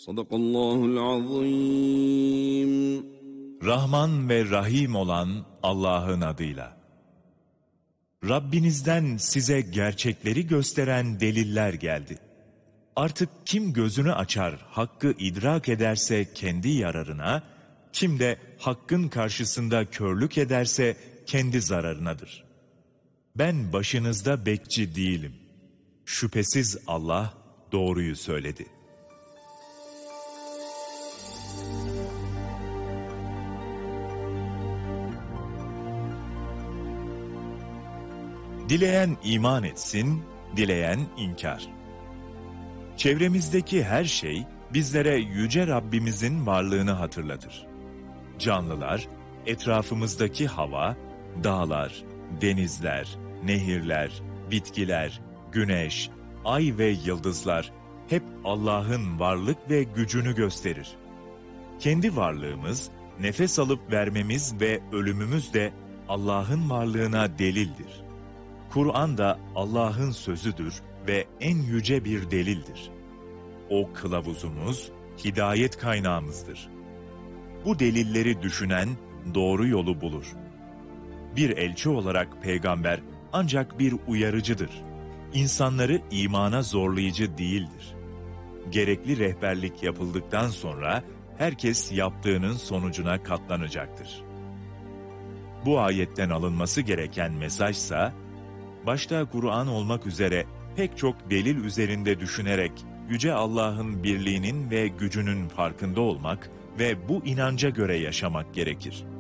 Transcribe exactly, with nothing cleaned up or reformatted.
Sadakallahul azim. Rahman ve Rahim olan Allah'ın adıyla. Rabbinizden size gerçekleri gösteren deliller geldi. Artık kim gözünü açar, hakkı idrak ederse kendi yararına, kim de hakkın karşısında körlük ederse kendi zararınadır. Ben başınızda bekçi değilim. Şüphesiz Allah doğruyu söyledi. Dileyen iman etsin, dileyen inkar. Çevremizdeki her şey bizlere Yüce Rabbimizin varlığını hatırlatır. Canlılar, etrafımızdaki hava, dağlar, denizler, nehirler, bitkiler, güneş, ay ve yıldızlar hep Allah'ın varlık ve gücünü gösterir. Kendi varlığımız, nefes alıp vermemiz ve ölümümüz de Allah'ın varlığına delildir. Kur'an da Allah'ın sözüdür ve en yüce bir delildir. O kılavuzumuz, hidayet kaynağımızdır. Bu delilleri düşünen doğru yolu bulur. Bir elçi olarak peygamber ancak bir uyarıcıdır. İnsanları imana zorlayıcı değildir. Gerekli rehberlik yapıldıktan sonra herkes yaptığının sonucuna katlanacaktır. Bu ayetten alınması gereken mesajsa, başta Kur'an olmak üzere pek çok delil üzerinde düşünerek Yüce Allah'ın birliğinin ve gücünün farkında olmak ve bu inanca göre yaşamak gerekir.